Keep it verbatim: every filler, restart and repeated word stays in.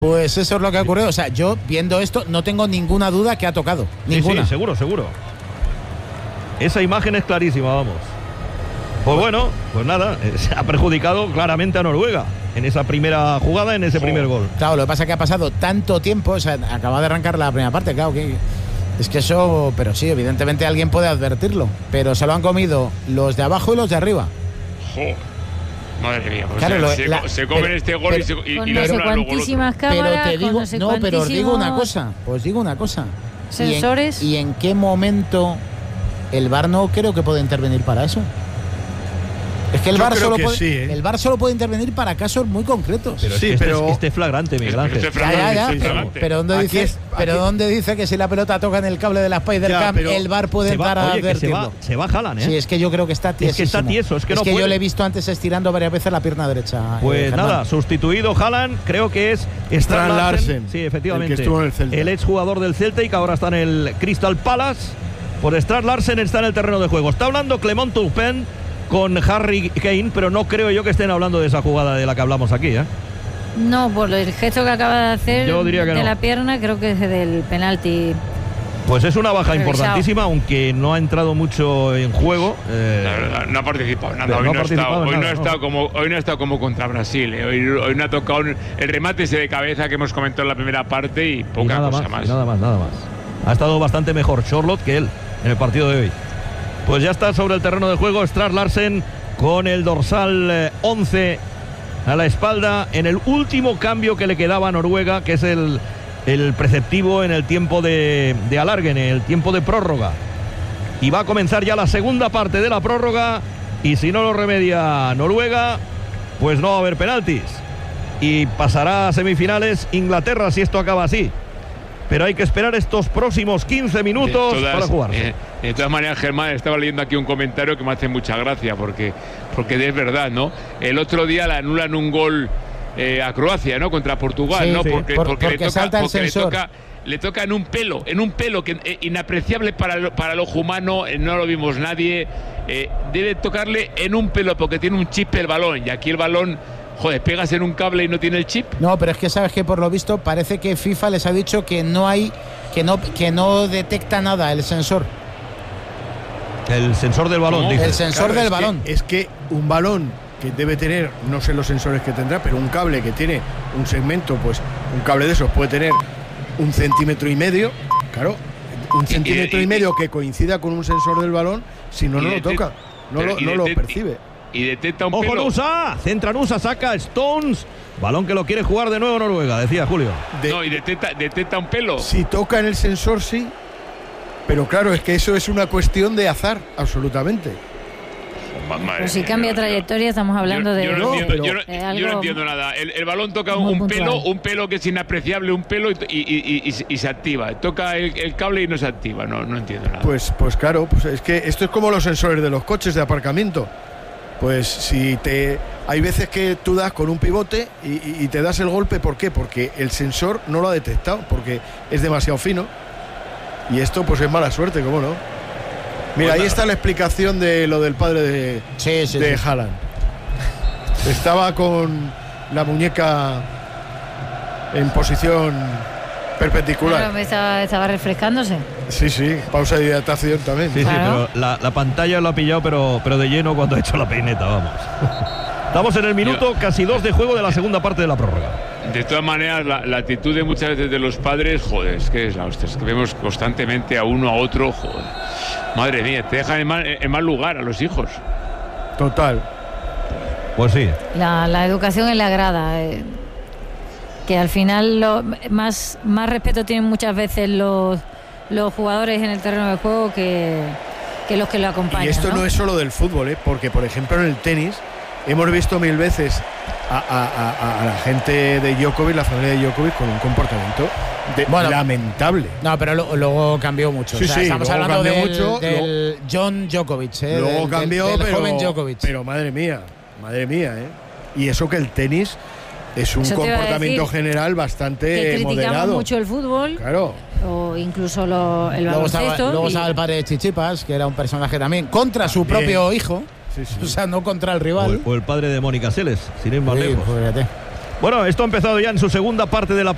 Pues eso es lo que ha ocurrido. O sea, yo viendo esto no tengo ninguna duda que ha tocado. Ninguna. Sí, sí, seguro, seguro. Esa imagen es clarísima, vamos. Pues bueno, pues nada, se ha perjudicado claramente a Noruega en esa primera jugada, en ese oh. primer gol. Claro, lo que pasa es que ha pasado tanto tiempo, o sea, acaba de arrancar la primera parte, claro, que es que eso, pero sí, evidentemente alguien puede advertirlo, pero se lo han comido los de abajo y los de arriba. Joder. Madre mía, pues claro, se, lo, la, se comen pero, este gol pero, y, se, y, con y no le sé anulan luego el otro. Cámaras, pero te digo, no, no, pero os digo una cosa, os digo una cosa. Sensores. ¿Y en, ¿Y en qué momento el V A R no creo que puede intervenir para eso? Es que el V A R, solo puede, sí, ¿eh? el V A R solo puede intervenir para casos muy concretos. Pero sí, este, pero este es flagrante, Miguel Ángel. Este ya, ya, ya, este pero, pero ¿dónde dice, es, pero ¿dónde dice que si la pelota toca en el cable de la Spider-Cam, el V A R puede entrar a advertirlo? Se va Haaland, ¿eh? Sí, es que yo creo que está tiesísimo. Es que está tieso, es que es no que puede. yo le he visto antes estirando varias veces la pierna derecha. Pues eh, nada, sustituido Haaland, creo que es Strand Larsen. Larsen. Sí, efectivamente. El que estuvo en el Celta. El exjugador del Celta y que ahora está en el Crystal Palace. Por Strand Larsen está en el terreno de juego. Está hablando Clement Turpin con Harry Kane, pero no creo yo que estén hablando de esa jugada de la que hablamos aquí, ¿eh? No, por el gesto que acaba de hacer yo diría que de no. la pierna, creo que es del penalti. Pues es una baja revisado. importantísima, aunque no ha entrado mucho en juego. Eh, la verdad, no ha participado nada. Hoy no, no ha ha estado, participado hoy nada, no ha estado no. como hoy no ha estado como contra Brasil. Eh. Hoy, hoy no ha tocado el remate ese de cabeza que hemos comentado en la primera parte y poca y nada cosa más, más. Y nada más, nada más. Ha estado bastante mejor Charlotte que él en el partido de hoy. Pues ya está sobre el terreno de juego Strand Larsen con el dorsal once a la espalda en el último cambio que le quedaba a Noruega, que es el, el preceptivo en el tiempo de, de alargue, en el tiempo de prórroga. Y va a comenzar ya la segunda parte de la prórroga y si no lo remedia Noruega, pues no va a haber penaltis. Y pasará a semifinales Inglaterra si esto acaba así. Pero hay que esperar estos próximos quince minutos todas, para jugarse. Eh, de todas maneras, Germán, estaba leyendo aquí un comentario que me hace mucha gracia, porque, porque es verdad, ¿no? El otro día le anulan un gol eh, a Croacia, ¿no? Contra Portugal, sí, ¿no? Sí, porque, por, porque, porque le toca, salta el porque sensor. Le toca, le toca en un pelo, en un pelo que eh, inapreciable para el, para el ojo humano, eh, no lo vimos nadie. Eh, debe tocarle en un pelo porque tiene un chip el balón, y aquí el balón... Joder, pegas en un cable y no tiene el chip. No, pero es que sabes que por lo visto parece que FIFA les ha dicho que no hay, que no, que no detecta nada el sensor. El sensor del balón, dice. El sensor claro, del es balón. Que, es que un balón que debe tener, no sé los sensores que tendrá, pero un cable que tiene un segmento, pues un cable de esos puede tener un centímetro y medio, claro, un centímetro y, y, y medio que coincida con un sensor del balón, si no, no lo toca, no lo, no lo percibe. Y detecta un ¡ojo, pelo. Nusa! Centra Nusa, saca Stones. Balón que lo quiere jugar de nuevo Noruega, decía Julio. De, no, y detecta, detecta un pelo. Si toca en el sensor, sí. Pero claro, es que eso es una cuestión de azar, absolutamente. Pues si cambia trayectoria, estamos hablando yo, de. Yo no, no, entiendo, yo no, algo, yo no entiendo nada. El, el balón toca un puntual. pelo, un pelo que es inapreciable, un pelo y, y, y, y, y se activa. Toca el, el cable y no se activa. No, no entiendo nada. Pues, pues claro, pues es que esto es como los sensores de los coches de aparcamiento. Pues si te hay veces que tú das con un pivote y, y, y te das el golpe, ¿por qué? Porque el sensor no lo ha detectado, porque es demasiado fino. Y esto pues es mala suerte, ¿cómo no? Mira, ahí está la explicación de lo del padre de, sí, sí, de sí. Haaland. Estaba con la muñeca en posición perpendicular. Claro, estaba, estaba refrescándose. Sí, sí, pausa de hidratación también. Sí, claro. sí, pero la, la pantalla lo ha pillado, pero, pero de lleno cuando ha hecho la peineta, vamos. Estamos en el minuto casi dos de juego de la segunda parte de la prórroga. De todas maneras, la, la actitud de muchas veces de los padres, joder, es que es la hostia, es que vemos constantemente a uno a otro, joder. Madre mía, te dejan en mal, en mal lugar a los hijos. Total. Pues sí. La, la educación en la grada. Eh, que al final lo, más, más respeto tienen muchas veces los, los jugadores en el terreno de juego que, que los que lo acompañan. Y esto no, ¿no? es solo del fútbol, ¿eh? Porque por ejemplo en el tenis hemos visto mil veces a, a, a, a la gente de Djokovic, la familia de Djokovic, con un comportamiento de, bueno, lamentable. No, pero lo, luego cambió mucho. Sí, o sea, sí, estamos luego hablando del, mucho, del luego, John Djokovic, ¿eh? Luego del, cambió, del, del pero, joven Djokovic. Pero madre mía, madre mía, ¿eh? Y eso que el tenis es un Eso comportamiento decir, general bastante que criticamos moderado. mucho el fútbol. Claro. O incluso lo, el luego baloncesto. Estaba, luego y... estaba el padre de Chichipas, que era un personaje también contra su También. propio hijo. Sí, sí. O sea, no contra el rival. O el, o el padre de Mónica Seles, sin ir más Sí, lejos. fíjate. Bueno, esto ha empezado ya en su segunda parte de la